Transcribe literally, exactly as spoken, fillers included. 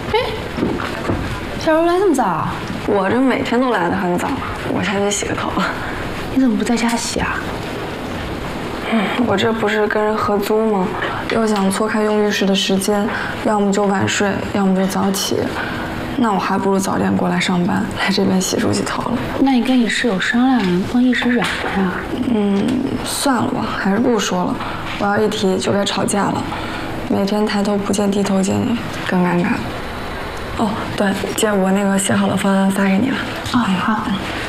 哎，小茹来这么早？ 我这每天都来得很早，我下去洗个头。 你怎么不在家洗啊？ 嗯，我这不是跟人合租吗？又想错开用浴室的时间，要么就晚睡，要么就早起。那我还不如早点过来上班，来这边洗漱洗头了。 那你跟你室友商量，不能一时软了呀。 嗯，算了吧，还是不说了。我要一提就该吵架了。每天抬头不见低头见你，更尴尬。哦，对，姐，我那个写好的方案发给你了。 哦，好。